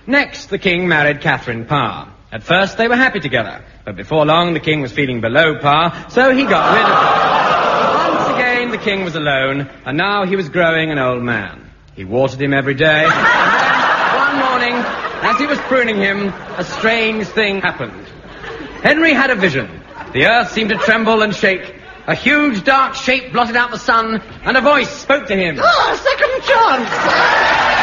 Next, the king married Catherine Parr. At first, they were happy together, but before long, the king was feeling below par, so he got rid of her. Once again, the king was alone, and now he was growing an old man. He watered him every day, and then, one morning, as he was pruning him, a strange thing happened. Henry had a vision. The earth seemed to tremble and shake. A huge dark shape blotted out the sun, and a voice spoke to him. Second chance!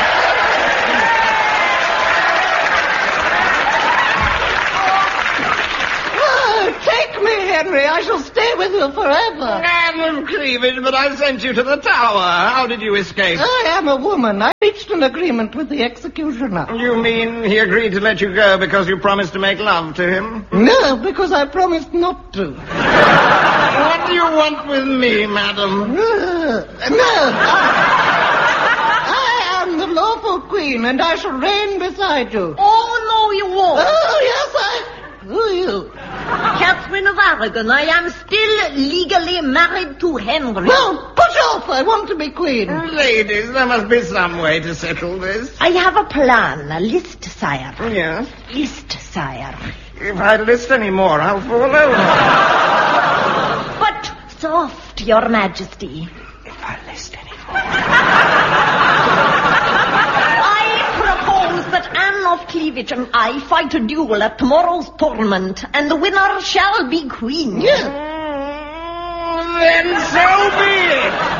Take me, Henry. I shall stay with you forever. Anne of Cleavage, but I sent you to the tower. How did you escape? I am a woman. I reached an agreement with the executioner. You mean he agreed to let you go because you promised to make love to him? No, because I promised not to. What do you want with me, madam? No. I am the lawful queen, and I shall reign beside you. Oh, no, you won't. Oh, yes, Who are you? Catherine of Aragon. I am still legally married to Henry. Well, push off. I want to be queen. Ladies, there must be some way to settle this. I have a plan. A list, sire. Yes? List, sire. If I list any more, I'll fall over. But soft, your majesty. If I list any more... That Anne of Cleavage and I fight a duel at tomorrow's tournament, and the winner shall be queen. Yeah. Then so be it.